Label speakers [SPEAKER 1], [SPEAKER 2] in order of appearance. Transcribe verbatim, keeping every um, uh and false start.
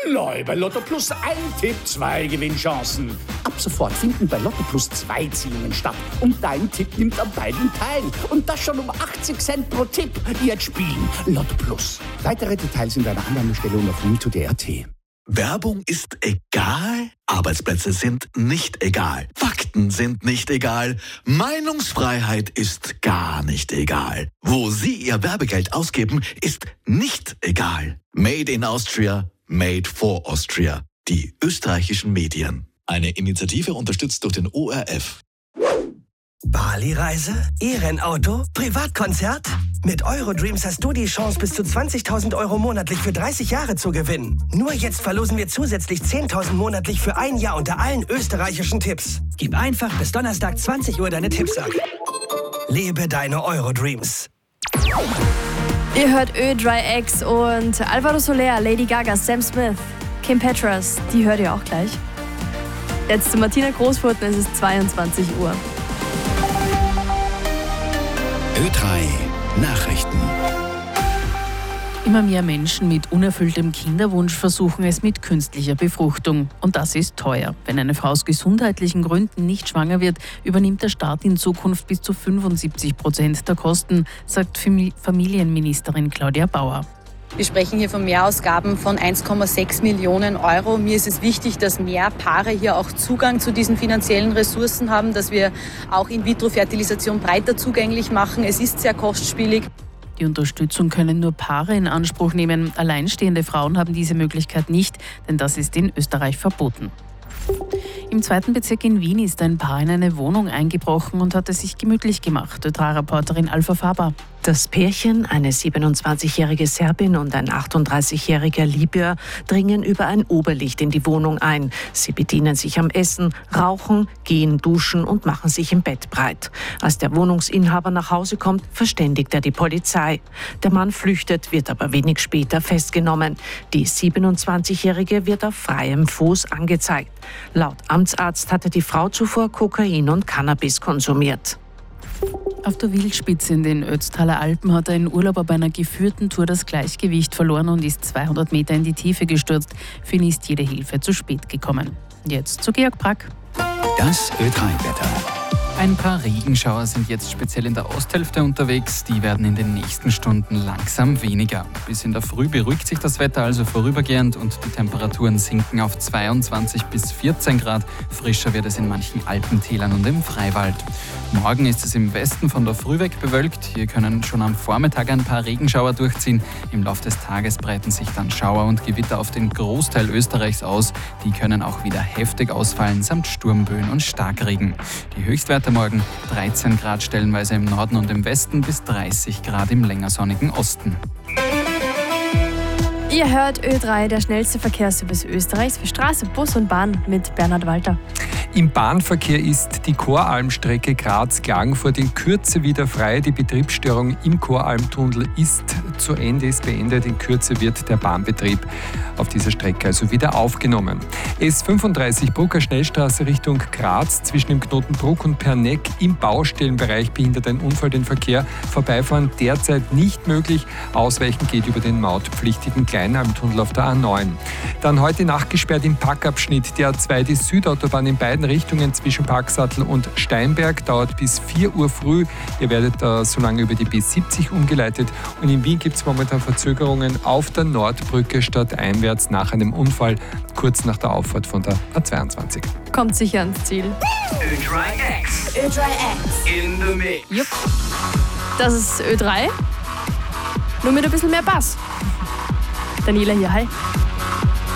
[SPEAKER 1] Neu bei Lotto Plus ein Tipp, zwei Gewinnchancen. Ab sofort finden bei Lotto Plus zwei Ziehungen statt. Und dein Tipp nimmt an beiden teil. Und das schon um achtzig Cent pro Tipp. Jetzt spielen. Lotto Plus. Weitere Details in deiner Annahmestelle und auf unito punkt d r t.
[SPEAKER 2] Werbung ist egal, Arbeitsplätze sind nicht egal, Fakten sind nicht egal, Meinungsfreiheit ist gar nicht egal. Wo Sie Ihr Werbegeld ausgeben, ist nicht egal. Made in Austria, made for Austria. Die österreichischen Medien. Eine Initiative unterstützt durch den O R F.
[SPEAKER 3] Bali-Reise? E-Rennauto? Privatkonzert? Mit Eurodreams hast du die Chance, bis zu zwanzigtausend Euro monatlich für dreißig Jahre zu gewinnen. Nur jetzt verlosen wir zusätzlich zehntausend monatlich für ein Jahr unter allen österreichischen Tipps. Gib einfach bis Donnerstag zwanzig Uhr deine Tipps ab. Lebe deine Eurodreams.
[SPEAKER 4] Ihr hört Ö drei X und Alvaro Soler, Lady Gaga, Sam Smith, Kim Petras, die hört ihr auch gleich. Jetzt zu Martina Großfurten, es ist zweiundzwanzig Uhr.
[SPEAKER 5] Ö drei Nachrichten.
[SPEAKER 6] Immer mehr Menschen mit unerfülltem Kinderwunsch versuchen es mit künstlicher Befruchtung. Und das ist teuer. Wenn eine Frau aus gesundheitlichen Gründen nicht schwanger wird, übernimmt der Staat in Zukunft bis zu fünfundsiebzig Prozent der Kosten, sagt Familienministerin Claudia Bauer.
[SPEAKER 7] Wir sprechen hier von Mehrausgaben von eins Komma sechs Millionen Euro. Mir ist es wichtig, dass mehr Paare hier auch Zugang zu diesen finanziellen Ressourcen haben, dass wir auch In-vitro-Fertilisation breiter zugänglich machen. Es ist sehr kostspielig.
[SPEAKER 6] Die Unterstützung können nur Paare in Anspruch nehmen. Alleinstehende Frauen haben diese Möglichkeit nicht, denn das ist in Österreich verboten. Im zweiten Bezirk in Wien ist ein Paar in eine Wohnung eingebrochen und hat es sich gemütlich gemacht. Ö drei Reporterin Alpha Faber.
[SPEAKER 8] Das Pärchen, eine siebenundzwanzigjährige Serbin und ein achtunddreißigjähriger Libyer, dringen über ein Oberlicht in die Wohnung ein. Sie bedienen sich am Essen, rauchen, gehen duschen und machen sich im Bett breit. Als der Wohnungsinhaber nach Hause kommt, verständigt er die Polizei. Der Mann flüchtet, wird aber wenig später festgenommen. Die siebenundzwanzigjährige wird auf freiem Fuß angezeigt. Laut Amtsarzt hatte die Frau zuvor Kokain und Cannabis konsumiert.
[SPEAKER 6] Auf der Wildspitze in den Ötztaler Alpen hat ein Urlauber bei einer geführten Tour das Gleichgewicht verloren und ist zweihundert Meter in die Tiefe gestürzt. Für ihn ist jede Hilfe zu spät gekommen. Jetzt zu Georg Brack.
[SPEAKER 5] Das Ö drei Wetter.
[SPEAKER 9] Ein paar Regenschauer sind jetzt speziell in der Osthälfte unterwegs. Die werden in den nächsten Stunden langsam weniger. Bis in der Früh beruhigt sich das Wetter also vorübergehend und die Temperaturen sinken auf zweiundzwanzig bis vierzehn Grad. Frischer wird es in manchen Alpentälern und im Freiwald. Morgen ist es im Westen von der Früh weg bewölkt. Hier können schon am Vormittag ein paar Regenschauer durchziehen. Im Laufe des Tages breiten sich dann Schauer und Gewitter auf den Großteil Österreichs aus. Die können auch wieder heftig ausfallen, samt Sturmböen und Starkregen. Die Höchstwerte morgen dreizehn Grad stellenweise im Norden und im Westen bis dreißig Grad im länger sonnigen Osten.
[SPEAKER 4] Ihr hört Ö drei, der schnellste Verkehrsservice Österreichs für Straße, Bus und Bahn mit Bernhard Walter.
[SPEAKER 10] Im Bahnverkehr ist die Choralmstrecke Graz-Klagenfurt in Kürze wieder frei. Die Betriebsstörung im Choralmtunnel ist zu Ende, ist beendet. In Kürze wird der Bahnbetrieb auf dieser Strecke also wieder aufgenommen. S fünfunddreißig Brucker Schnellstraße Richtung Graz zwischen dem Knoten Bruck und Perneck im Baustellenbereich behindert ein Unfall den Verkehr. Vorbeifahren derzeit nicht möglich. Ausweichen geht über den mautpflichtigen Kleinalmtunnel auf der A neun. Dann heute Nacht gesperrt im Packabschnitt der A zwei die Südautobahn in beiden Richtungen zwischen Parksattel und Steinberg. Dauert bis vier Uhr früh. Ihr werdet äh, so lange über die B siebzig umgeleitet. Und in Wien gibt es momentan Verzögerungen auf der Nordbrücke stadteinwärts nach einem Unfall, kurz nach der Auffahrt von der A zweiundzwanzig.
[SPEAKER 4] Kommt sicher ans Ziel.
[SPEAKER 3] Ö drei X.
[SPEAKER 4] Ö drei X.
[SPEAKER 3] In the mix.
[SPEAKER 4] Jupp. Das ist Ö drei. Nur mit ein bisschen mehr Bass. Daniela hier, hi.